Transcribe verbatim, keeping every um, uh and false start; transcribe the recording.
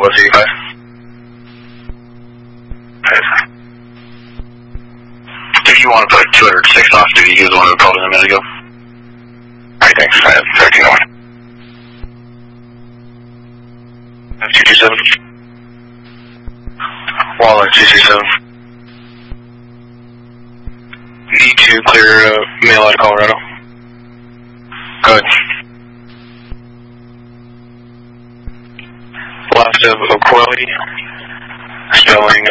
Kilo sixty-five. If you want to put two hundred six off duty, he was the one who called in a minute ago. Alright, thanks. I have thirteen oh one. two two seven. Waller, two two seven. Need to clear uh, mail out of Colorado. Go ahead. Last of Oquelli, spelling